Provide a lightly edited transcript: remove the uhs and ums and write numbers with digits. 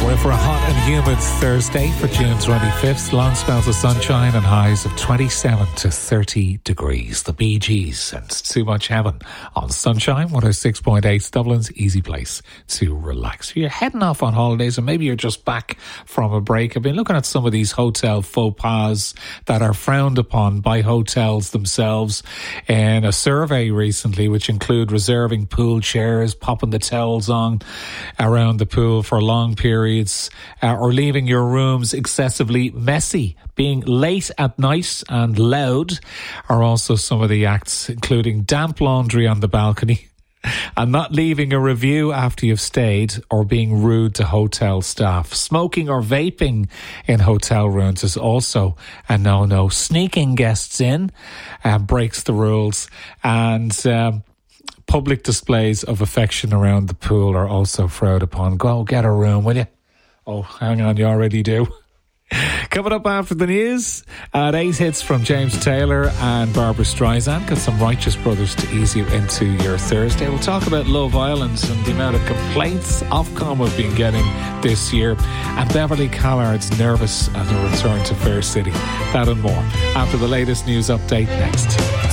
We're in for a hot and humid Thursday for June 25th. Long spells of sunshine and highs of 27 to 30 degrees. The Bee Gees and Too Much Heaven on Sunshine 106.8, Dublin's easy place to relax. If you're heading off on holidays or maybe you're just back from a break, I've been looking at some of these hotel faux pas that are frowned upon by hotels themselves in a survey recently, which include reserving pool chairs, popping the towels on around the pool for long periods, or leaving your rooms excessively messy. Being late at night and loud are also some of the acts, including damp laundry on the balcony and not leaving a review after you've stayed, or being rude to hotel staff. Smoking or vaping in hotel rooms is also a no-no. Sneaking guests in breaks the rules, and public displays of affection around the pool are also frowned upon. Go get a room, will you? Oh, hang on, you already do. Coming up after the news, at 8 hits from James Taylor and Barbara Streisand. Got some Righteous Brothers to ease you into your Thursday. We'll talk about Love Island and the amount of complaints Ofcom have been getting this year, and Beverly Callard's nervous at her return to Fair City. That and more after the latest news update next.